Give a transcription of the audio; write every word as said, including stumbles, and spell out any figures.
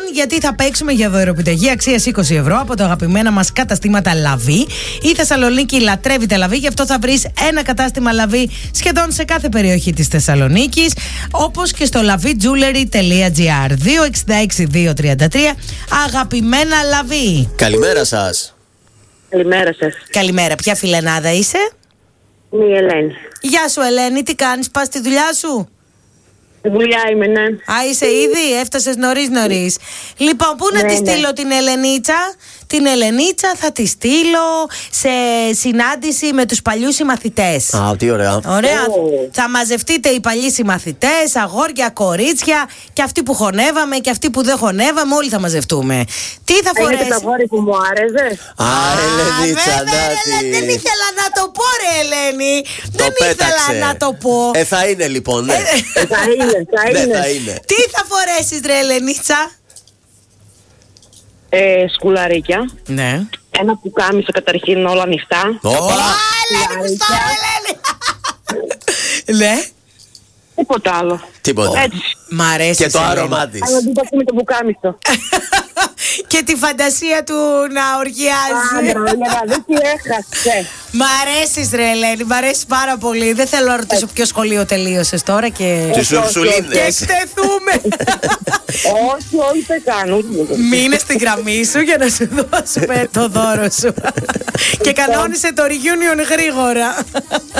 γιατί θα παίξουμε για δωρεοπιταγή αξίας είκοσι ευρώ από τα αγαπημένα μας καταστήματα Λαβή. Η Θεσσαλονίκη λατρεύει τα Λαβή, γι' αυτό θα βρεις ένα κατάστημα Λαβή σχεδόν σε κάθε περιοχή της Θεσσαλονίκης, όπως και στο lavijewelry.gr. δύο έξι έξι δύο τρία τρία. Αγαπημένα Λαβή. Καλημέρα σας. Καλημέρα σας. Καλημέρα. Ποια φιλενάδα είσαι? Είμαι η Ελένη. Γεια σου Ελένη, τι κάνεις, πας στη δουλειά σου? Στη δουλειά είμαι, ναι. Α, είσαι ήδη, έφτασες νωρίς νωρίς. Λοιπόν, πού να Ναι, τη ναι. στείλω την Ελενίτσα? Την Ελενίτσα θα τη στείλω σε συνάντηση με τους παλιούς συμμαθητές. Α, τι ωραία. Ωραία. Ω. Θα μαζευτείτε οι παλιοί συμμαθητές, αγόρια, κορίτσια, και αυτοί που χωνεύαμε και αυτοί που δεν χωνεύαμε, όλοι θα μαζευτούμε. Τι θα Έχετε φορέσει? τα βόρη που μου άρεσε. Α, Ελενίτσα, βέβαια, Νάτι. Ελένη, δεν ήθελα να το πω, ρε Ελένη. Δεν πέταξε. ήθελα να το πω. Ε, θα είναι λοιπόν, ναι. Θα είναι, θα Ναι, είναι. θα είναι. Τι θα φορέσεις, ρε Ελενίτσα? Ε, σκουλαρίκια. Ναι. Ένα πουκάμισο καταρχήν όλα ανοιχτά. Όπα. Α, Ελένη, γουστάρω, Ελένη. Ναι. Τίποτα άλλο. Τίποτα. Έτσι. Μ' αρέσει. Και το άρωμά της. Αλλά δεν το πούμε το πουκάμισο. Και τη φαντασία του να οργιάζει. Άντρα, δηλαδή τι έχασε. Μ' αρέσει, ρε Ελένη, μ' αρέσει πάρα πολύ. Δεν θέλω να ρωτήσω ποιο σχολείο τελείωσες τώρα και. Τις Και Ουρσουλίνες. εκτεθούμε. Όχι, όχι, δεν κάνω. Μείνε στην γραμμή σου για να σου δώσουμε το δώρο σου. Και κανόνισε το reunion γρήγορα.